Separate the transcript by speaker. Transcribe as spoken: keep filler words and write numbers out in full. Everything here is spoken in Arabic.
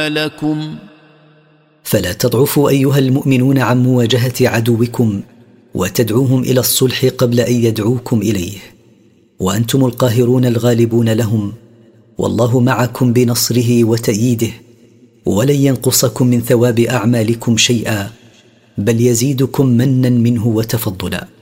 Speaker 1: لكم.
Speaker 2: فلا تضعفوا أيها المؤمنون عن مواجهة عدوكم وتدعوهم إلى الصلح قبل أن يدعوكم إليه، وأنتم القاهرون الغالبون لهم، والله معكم بنصره وتأييده، ولن ينقصكم من ثواب أعمالكم شيئا، بل يزيدكم منا منه وتفضلا.